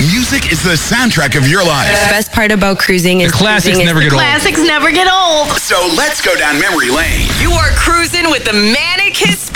Music is the soundtrack of your life. The best part about cruising is The classics never get old. Classics never get old. So let's go down memory lane. You are cruising with the Manic Hispanic.